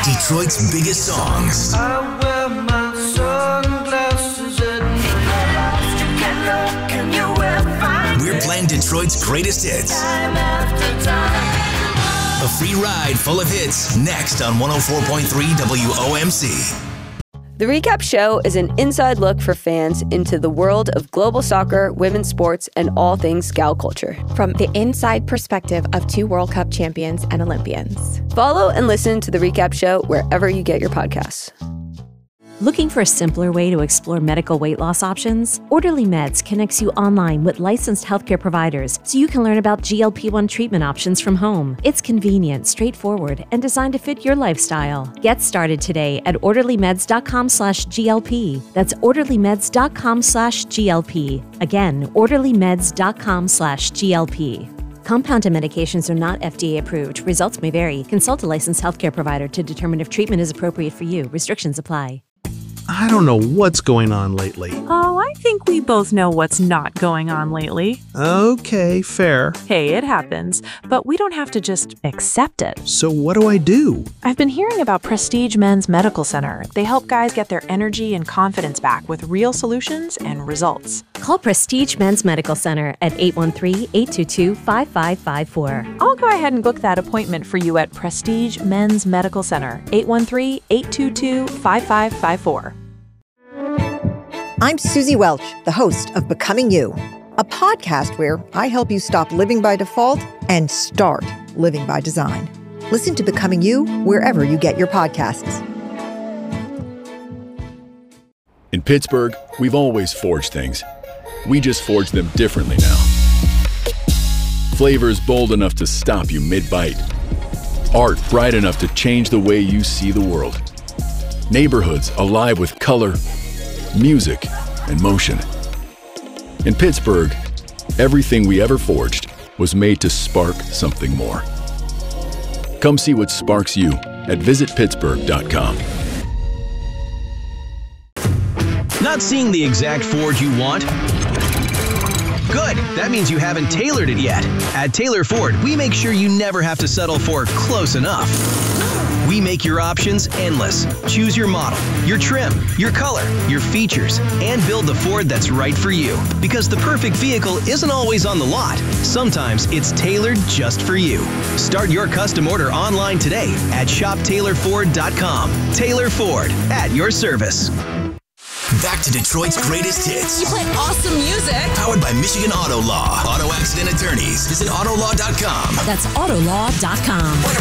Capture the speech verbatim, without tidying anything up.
Detroit's biggest songs. I wear my sunglasses at night. Can you ever find We're playing Detroit's greatest hits. time after time? A free ride full of hits next on one oh four point three W O M C. The Recap Show is an inside look for fans into the world of global soccer, women's sports, and all things Scout culture. From the inside perspective of two World Cup champions and Olympians. Follow and listen to The Recap Show wherever you get your podcasts. Looking for a simpler way to explore medical weight loss options? Orderly Meds connects you online with licensed healthcare providers so you can learn about G L P one treatment options from home. It's convenient, straightforward, and designed to fit your lifestyle. Get started today at orderlymeds.com slash GLP. That's orderlymeds.com slash GLP. Again, orderlymeds.com slash GLP. Compounded medications are not F D A approved. Results may vary. Consult a licensed healthcare provider to determine if treatment is appropriate for you. Restrictions apply. I don't know what's going on lately. Oh, I think we both know what's not going on lately. Okay, fair. Hey, it happens, but we don't have to just accept it. So what do I do? I've been hearing about Prestige Men's Medical Center. They help guys get their energy and confidence back with real solutions and results. Call Prestige Men's Medical Center at eight one three, eight two two, five five five four. I'll go ahead and book that appointment for you at Prestige Men's Medical Center, eight one three, eight two two, five five five four. I'm Susie Welch, the host of Becoming You, a podcast where I help you stop living by default and start living by design. Listen to Becoming You wherever you get your podcasts. In Pittsburgh, we've always forged things. We just forge them differently now. Flavors bold enough to stop you mid-bite. Art bright enough to change the way you see the world. Neighborhoods alive with color, music, and motion. In Pittsburgh, everything we ever forged was made to spark something more. Come see what sparks you at visit pittsburgh dot com. Not seeing the exact Ford you want? Good. That means you haven't tailored it yet. At Taylor Ford, we make sure you never have to settle for close enough. We make your options endless. Choose your model, your trim, your color, your features, and build the Ford that's right for you. Because the perfect vehicle isn't always on the lot. Sometimes it's tailored just for you. Start your custom order online today at shop taylor ford dot com. Taylor Ford, at your service. Back to Detroit's greatest hits. You play awesome music. Powered by Michigan Auto Law. Auto accident attorneys. Visit auto law dot com. That's auto law dot com.